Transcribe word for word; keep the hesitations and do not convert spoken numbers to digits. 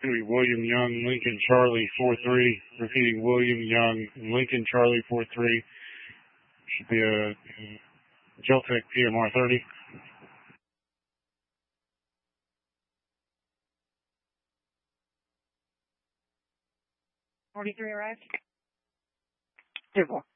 going to be William Young, Lincoln Charlie four three. Repeating, William Young, Lincoln Charlie four three. Should be a, a Geltec P M R thirty. forty-three arrived. Two four.